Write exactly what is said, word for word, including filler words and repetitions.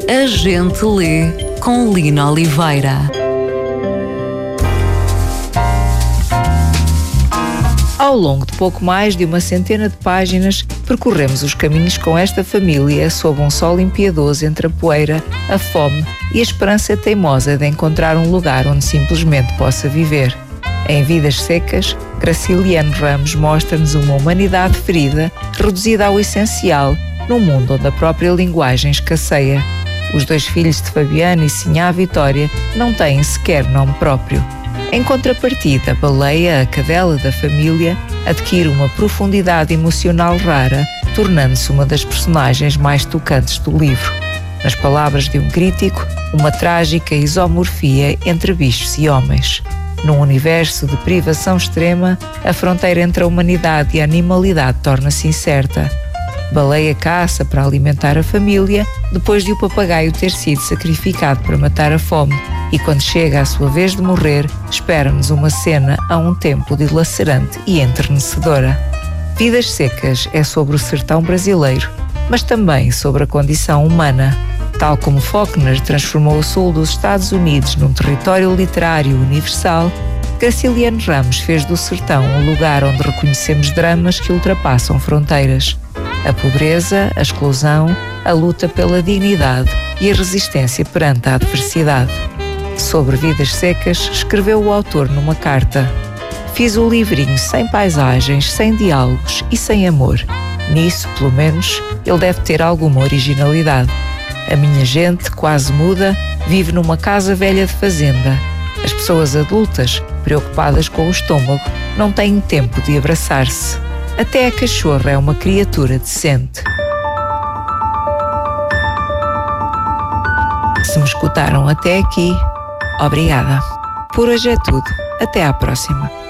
A Gente Lê, com Lina Oliveira. Ao longo de pouco mais de uma centena de páginas, percorremos os caminhos com esta família sob um sol impiedoso entre a poeira, a fome e a esperança teimosa de encontrar um lugar onde simplesmente possa viver. Em Vidas Secas, Graciliano Ramos mostra-nos uma humanidade ferida, reduzida ao essencial, num mundo onde a própria linguagem escasseia. Os dois filhos de Fabiano e Sinhá Vitória não têm sequer nome próprio. Em contrapartida, a Baleia, a cadela da família, adquire uma profundidade emocional rara, tornando-se uma das personagens mais tocantes do livro. Nas palavras de um crítico, uma trágica isomorfia entre bichos e homens. Num universo de privação extrema, a fronteira entre a humanidade e a animalidade torna-se incerta. Baleia caça para alimentar a família, depois de o papagaio ter sido sacrificado para matar a fome, e quando chega a sua vez de morrer, espera-nos uma cena a um tempo dilacerante e enternecedora. Vidas Secas é sobre o sertão brasileiro, mas também sobre a condição humana. Tal como Faulkner transformou o sul dos Estados Unidos num território literário universal, Graciliano Ramos fez do sertão um lugar onde reconhecemos dramas que ultrapassam fronteiras. A pobreza, a exclusão, a luta pela dignidade e a resistência perante a adversidade. Sobre Vidas Secas, escreveu o autor numa carta: "Fiz o livrinho sem paisagens, sem diálogos e sem amor. Nisso, pelo menos, ele deve ter alguma originalidade. A minha gente, quase muda, vive numa casa velha de fazenda. As pessoas adultas, preocupadas com o estômago, não têm tempo de abraçar-se. Até a cachorra é uma criatura decente." Se me escutaram até aqui, obrigada. Por hoje é tudo. Até à próxima.